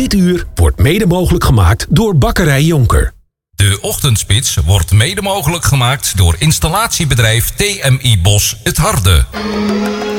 Dit uur wordt mede mogelijk gemaakt door Bakkerij Jonker. De Ochtendspits wordt mede mogelijk gemaakt door installatiebedrijf TMI Bos het Harde.